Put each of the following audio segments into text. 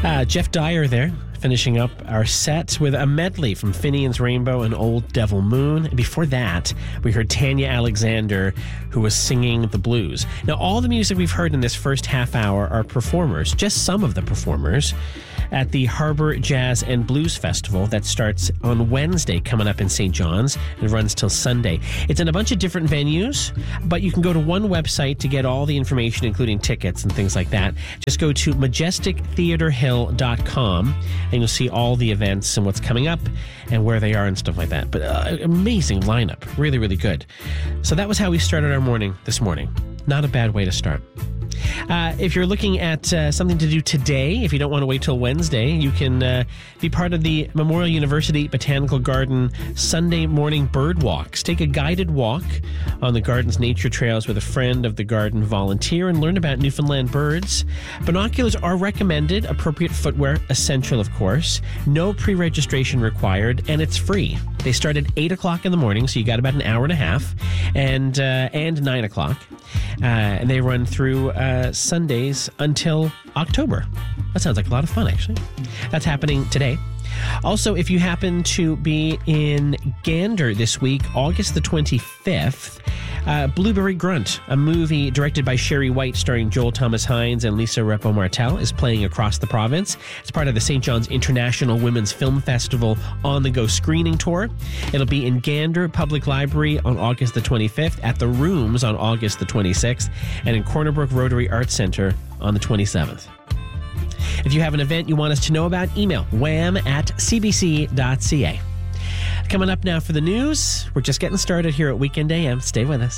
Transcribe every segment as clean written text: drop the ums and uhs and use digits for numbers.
Jeff Dyer there, finishing up our set with a medley from Finian's Rainbow and Old Devil Moon. And before that, we heard Tanya Alexander, who was singing the blues. Now, all the music we've heard in this first half hour are performers, just some of the performers, at the Harbor Jazz and Blues Festival that starts on Wednesday coming up in St. John's and runs till Sunday. It's in a bunch of different venues, but you can go to one website to get all the information, including tickets and things like that. Just go to majestictheatrehill.com and you'll see all the events and what's coming up and where they are and stuff like that. But amazing lineup. Really, really good. So that was how we started our morning this morning. Not a bad way to start. If you're looking at something to do today, if you don't want to wait till Wednesday, you can be part of the Memorial University Botanical Garden Sunday morning bird walks. Take a guided walk on the garden's nature trails with a friend of the garden volunteer and learn about Newfoundland birds. Binoculars are recommended, appropriate footwear essential, of course. No pre-registration required, and it's free. They start at 8 o'clock in the morning, so you got about an hour and a half, and 9 o'clock. And they run through Sundays until October. That sounds like a lot of fun, actually. That's happening today. Also, if you happen to be in Gander this week, August the 25th, Blueberry Grunt, a movie directed by Sherry White starring Joel Thomas Hines and Lisa Repo Martel, is playing across the province. It's part of the St. John's International Women's Film Festival On the Go screening tour. It'll be in Gander Public Library on August the 25th, at the Rooms on August the 26th, and in Corner Brook Rotary Arts Centre on the 27th. If you have an event you want us to know about, email wham@cbc.ca. Coming up now for the news. We're just getting started here at Weekend AM. Stay with us.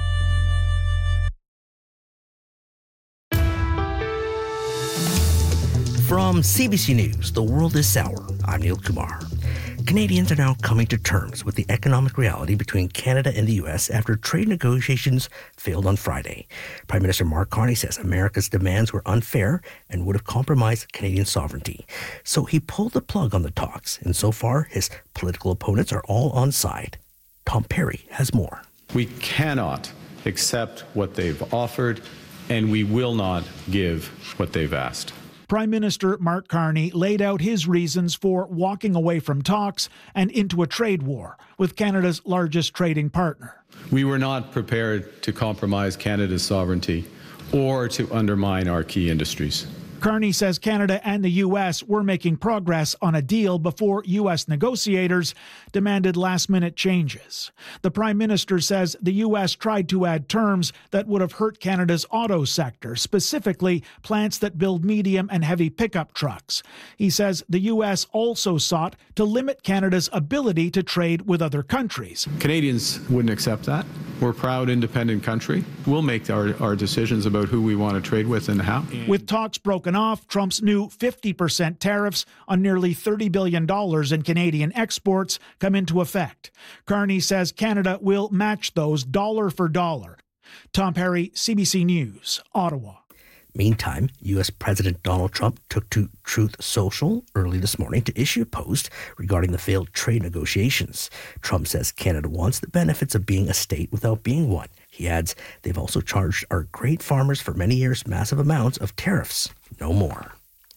From CBC News, The World This Hour, I'm Neil Kumar. Canadians are now coming to terms with the economic reality between Canada and the U.S. after trade negotiations failed on Friday. Prime Minister Mark Carney says America's demands were unfair and would have compromised Canadian sovereignty. So he pulled the plug on the talks, and so far his political opponents are all on side. Tom Perry has more. We cannot accept what they've offered, and we will not give what they've asked. Prime Minister Mark Carney laid out his reasons for walking away from talks and into a trade war with Canada's largest trading partner. We were not prepared to compromise Canada's sovereignty or to undermine our key industries. Carney says Canada and the U.S. were making progress on a deal before U.S. negotiators demanded last-minute changes. The Prime Minister says the U.S. tried to add terms that would have hurt Canada's auto sector, specifically plants that build medium and heavy pickup trucks. He says the U.S. also sought to limit Canada's ability to trade with other countries. Canadians wouldn't accept that. We're a proud, independent country. We'll make our decisions about who we want to trade with and how. With talks broken off, Trump's new 50% tariffs on nearly $30 billion in Canadian exports come into effect. Carney says Canada will match those dollar for dollar. Tom Perry, CBC News, Ottawa. Meantime, U.S. President Donald Trump took to Truth Social early this morning to issue a post regarding the failed trade negotiations. Trump says Canada wants the benefits of being a state without being one. He adds, they've also charged our great farmers for many years massive amounts of tariffs. No more.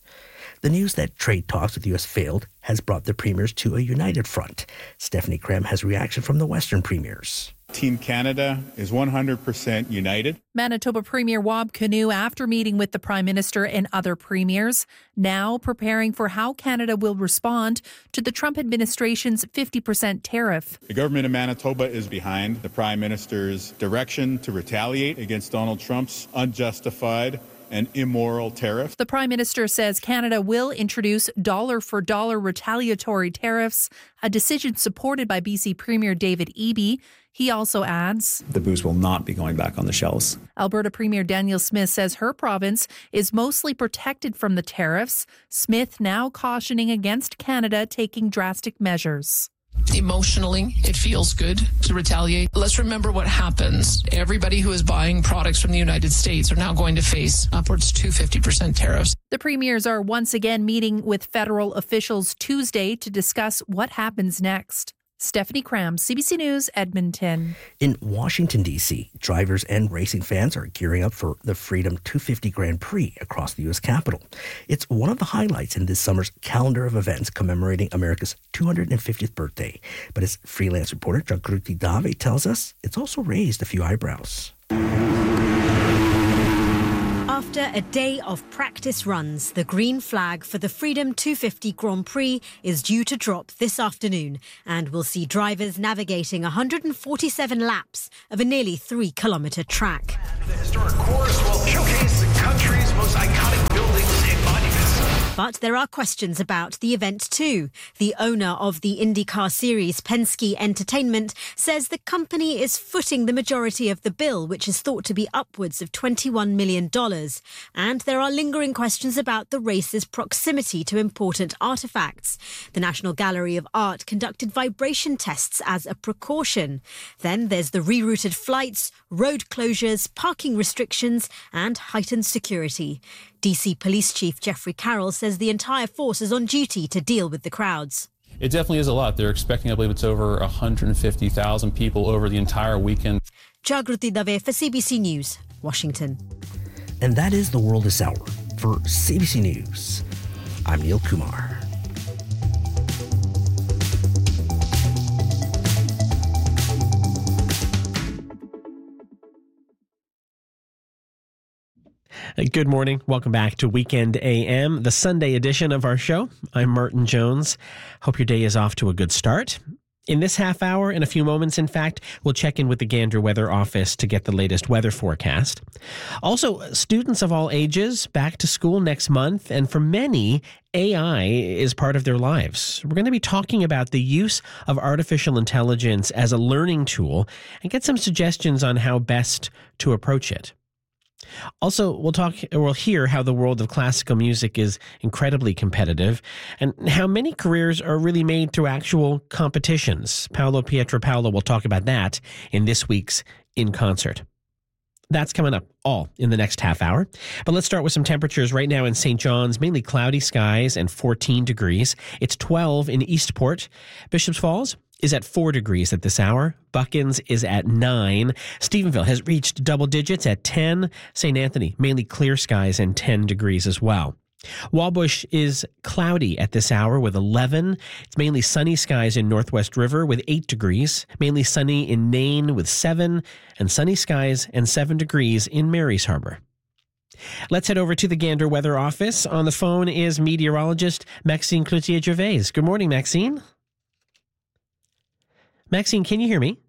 The news that trade talks with the U.S. failed has brought the premiers to a united front. Stephanie Krem has reaction from the Western premiers. Team Canada is 100% united. Manitoba Premier Wab Kinew, after meeting with the Prime Minister and other premiers, now preparing for how Canada will respond to the Trump administration's 50% tariff. The government of Manitoba is behind the Prime Minister's direction to retaliate against Donald Trump's unjustified and immoral tariff. The Prime Minister says Canada will introduce dollar-for-dollar retaliatory tariffs, a decision supported by BC Premier David Eby. He also adds, the booze will not be going back on the shelves. Alberta Premier Danielle Smith says her province is mostly protected from the tariffs. Smith now cautioning against Canada taking drastic measures. Emotionally, it feels good to retaliate. Let's remember what happens. Everybody who is buying products from the United States are now going to face upwards to 50% tariffs. The premiers are once again meeting with federal officials Tuesday to discuss what happens next. Stephanie Cram, CBC News, Edmonton. In Washington, D.C., drivers and racing fans are gearing up for the Freedom 250 Grand Prix across the U.S. Capitol. It's one of the highlights in this summer's calendar of events commemorating America's 250th birthday. But as freelance reporter Jagruti Dave tells us, it's also raised a few eyebrows. After a day of practice runs, the green flag for the Freedom 250 Grand Prix is due to drop this afternoon, and we'll see drivers navigating 147 laps of a nearly 3-kilometre track. The historic course will showcase the country's most iconic buildings and monuments. But there are questions about the event too. The owner of the IndyCar series, Penske Entertainment, says the company is footing the majority of the bill, which is thought to be upwards of $21 million. And there are lingering questions about the race's proximity to important artefacts. The National Gallery of Art conducted vibration tests as a precaution. Then there's the rerouted flights, road closures, parking restrictions, and heightened security. DC Police Chief Jeffrey Carroll says the entire force is on duty to deal with the crowds. It definitely is a lot. They're expecting, I believe it's over 150,000 people over the entire weekend. Jagruti Dave for CBC News, Washington. And that is the world this hour. For CBC News, I'm Neil Kumar. Good morning. Welcome back to Weekend AM, the Sunday edition of our show. I'm Martin Jones. Hope your day is off to a good start. In this half hour, in a few moments, in fact, we'll check in with the Gander Weather Office to get the latest weather forecast. Also, students of all ages back to school next month, and for many, AI is part of their lives. We're going to be talking about the use of artificial intelligence as a learning tool and get some suggestions on how best to approach it. Also, we'll hear how the world of classical music is incredibly competitive and how many careers are really made through actual competitions. Paolo Pietropaolo will talk about that in this week's In Concert. That's coming up all in the next half hour. But let's start with some temperatures right now in St. John's, mainly cloudy skies and 14 degrees. It's 12 in Eastport. Bishop's Falls is at 4 degrees at this hour. Buckins is at 9. Stephenville has reached double digits at 10. St. Anthony, mainly clear skies and 10 degrees as well. Wabush is cloudy at this hour with 11. It's mainly sunny skies in Northwest River with 8 degrees. Mainly sunny in Nain with 7. And sunny skies and 7 degrees in Mary's Harbor. Let's head over to the Gander Weather Office. On the phone is meteorologist Maxine Cloutier-Gervais. Good morning, Maxine. Maxine, can you hear me?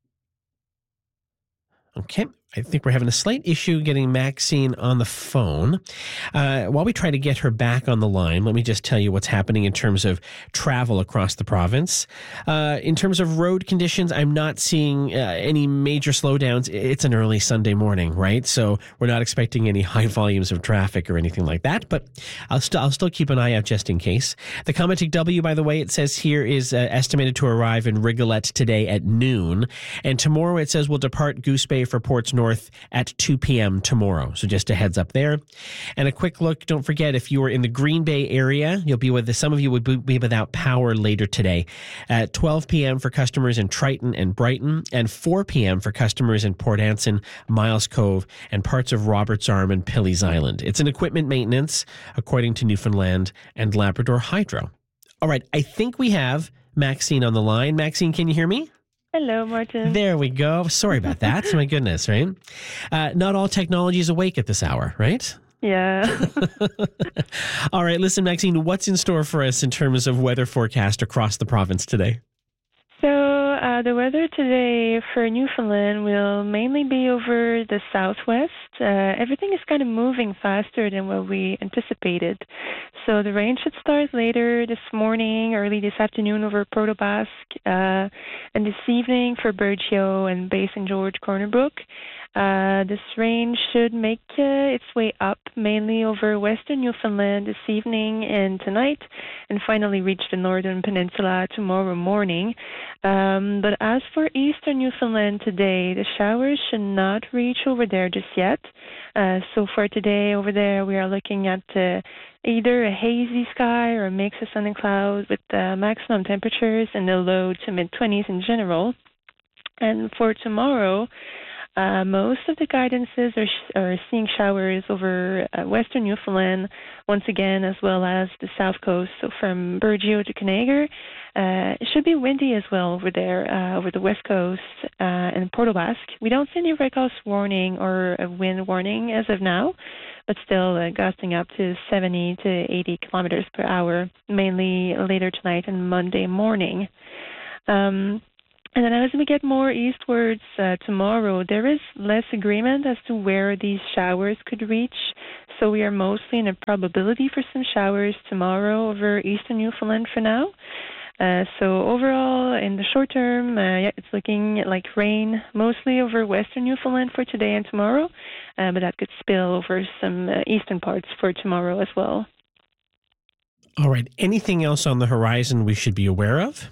Okay. I think we're having a slight issue getting Maxine on the phone. While we try to get her back on the line, let me just tell you what's happening in terms of travel across the province. In terms of road conditions, I'm not seeing any major slowdowns. It's an early Sunday morning, right? So we're not expecting any high volumes of traffic or anything like that, but I'll still keep an eye out just in case. The Cometic W, by the way, it says here is estimated to arrive in Rigolet today at noon. And tomorrow it says we'll depart Goose Bay for Ports North at 2 p.m. tomorrow. So just a heads up there. And a quick look, don't forget, if you are in the Green Bay area, some of you would be without power later today at 12 p.m. for customers in Triton and Brighton, and 4 p.m. for customers in Port Anson, Miles Cove, and parts of Roberts Arm and Pilley's Island. It's an equipment maintenance, according to Newfoundland and Labrador Hydro. All right, I think we have Maxine on the line. Maxine, can you hear me? Hello, Martin. There we go. Sorry about that. My goodness, right? Not all technology is awake at this hour, right? Yeah. All right. Listen, Maxine, what's in store for us in terms of weather forecast across the province today? So the weather today for Newfoundland will mainly be over the southwest. Everything is kind of moving faster than what we anticipated. So the rain should start later this morning, early this afternoon over Protobasque, and this evening for Burgeo and Bay St. George, Corner Brook. This rain should make its way up, mainly over western Newfoundland this evening and tonight, and finally reach the northern peninsula tomorrow morning. But as for eastern Newfoundland today, the showers should not reach over there just yet. So for today over there, we are looking at either a hazy sky or a mix of sun and cloud with maximum temperatures in the low to mid-20s in general. And for tomorrow, most of the guidances are seeing showers over western Newfoundland once again, as well as the south coast. So from Burgeo to Conager, it should be windy as well over there, over the west coast and Port aux Basques. We don't see any red gust warning or a wind warning as of now, but still gusting up to 70 to 80 kilometers per hour, mainly later tonight and Monday morning. And then as we get more eastwards tomorrow, there is less agreement as to where these showers could reach. So we are mostly in a probability for some showers tomorrow over eastern Newfoundland for now. So overall, in the short term, it's looking like rain mostly over western Newfoundland for today and tomorrow, but that could spill over some eastern parts for tomorrow as well. All right. Anything else on the horizon we should be aware of?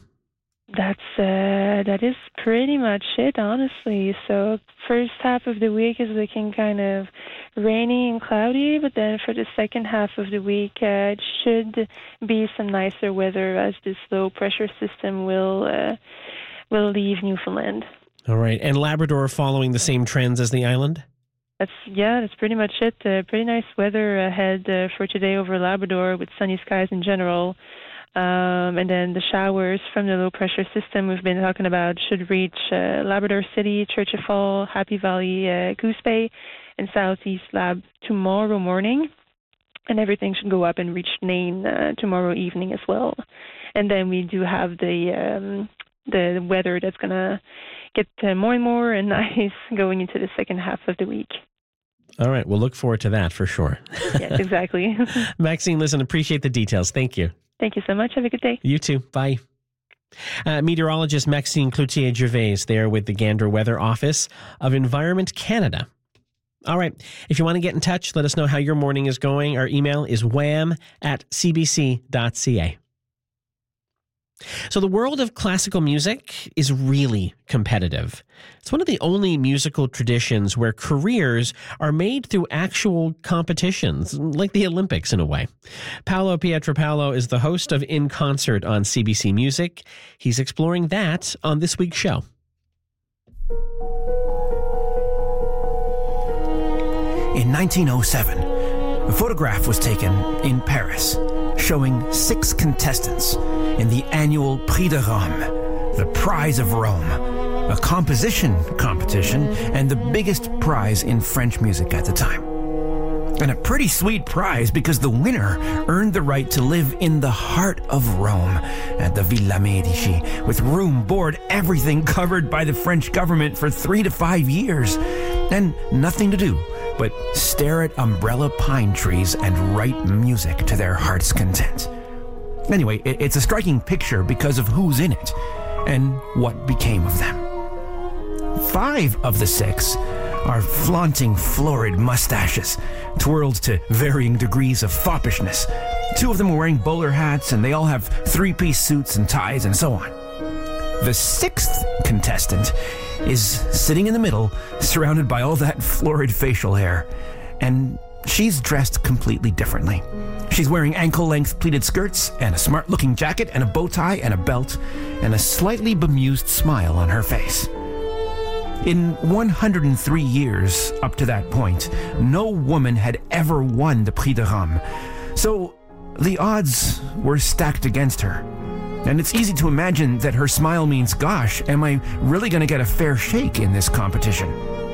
That is pretty much it, honestly. So first half of the week is looking kind of rainy and cloudy, but then for the second half of the week, it should be some nicer weather as this low pressure system will leave Newfoundland. All right. And Labrador following the same trends as the island? That's pretty much it. Pretty nice weather ahead for today over Labrador with sunny skies in general. And then the showers from the low-pressure system we've been talking about should reach Labrador City, Churchill Falls, Happy Valley, Goose Bay, and Southeast Lab tomorrow morning. And everything should go up and reach Nain tomorrow evening as well. And then we do have the weather that's going to get more and more and nice going into the second half of the week. All right. We'll look forward to that for sure. Yes, exactly. Maxine, listen, appreciate the details. Thank you. Thank you so much. Have a good day. You too. Bye. Meteorologist Maxine Cloutier-Gervais there with the Gander Weather Office of Environment Canada. All right. If you want to get in touch, let us know how your morning is going. Our email is wham@cbc.ca. So the world of classical music is really competitive. It's one of the only musical traditions where careers are made through actual competitions, like the Olympics in a way. Paolo Pietropaolo is the host of In Concert on CBC Music. He's exploring that on this week's show. In 1907, a photograph was taken in Paris showing 6 contestants in the annual Prix de Rome, the Prize of Rome, a composition competition and the biggest prize in French music at the time. And a pretty sweet prize because the winner earned the right to live in the heart of Rome at the Villa Medici with room, board, everything covered by the French government for 3 to 5 years. And nothing to do but stare at umbrella pine trees and write music to their heart's content. Anyway, it's a striking picture because of who's in it and what became of them. 5 of the 6 are flaunting florid mustaches, twirled to varying degrees of foppishness. 2 of them are wearing bowler hats, and they all have 3-piece suits and ties and so on. The 6th contestant is sitting in the middle, surrounded by all that florid facial hair, and she's dressed completely differently. She's wearing ankle-length pleated skirts and a smart-looking jacket and a bow tie and a belt and a slightly bemused smile on her face. In 103 years up to that point, no woman had ever won the Prix de Rome, so the odds were stacked against her. And it's easy to imagine that her smile means, gosh, am I really going to get a fair shake in this competition?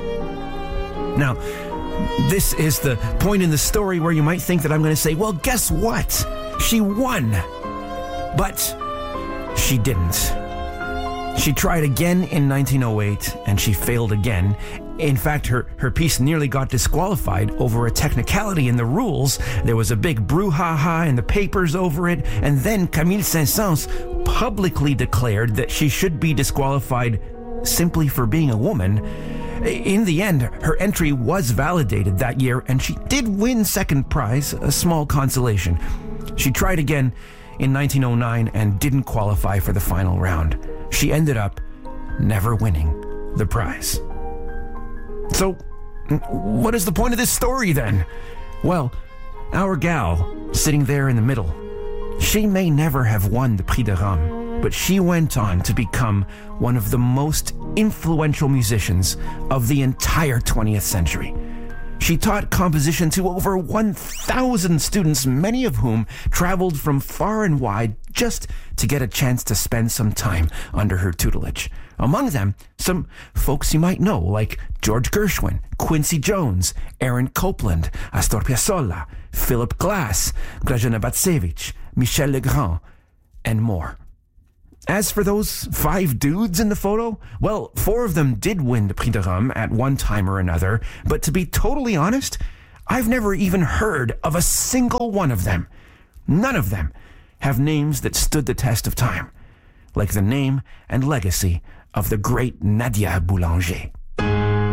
Now, this is the point in the story where you might think that I'm going to say, well, guess what? She won. But she didn't. She tried again in 1908, and she failed again. In fact, her piece nearly got disqualified over a technicality in the rules. There was a big brouhaha in the papers over it, and then Camille Saint-Saëns publicly declared that she should be disqualified simply for being a woman, In the end, her entry was validated that year, and she did win second prize, a small consolation. She tried again in 1909 and didn't qualify for the final round. She ended up never winning the prize. So, what is the point of this story then? Well, our gal, sitting there in the middle, she may never have won the Prix de Rome, but she went on to become one of the most influential musicians of the entire 20th century. She taught composition to over 1,000 students, many of whom traveled from far and wide just to get a chance to spend some time under her tutelage. Among them, some folks you might know, like George Gershwin, Quincy Jones, Aaron Copland, Astor Piazzolla, Philip Glass, Grażyna Bacewicz, Michel Legrand, and more. As for those 5 dudes in the photo, well, 4 of them did win the Prix de Rome at one time or another, but to be totally honest, I've never even heard of a single one of them. None of them have names that stood the test of time, like the name and legacy of the great Nadia Boulanger.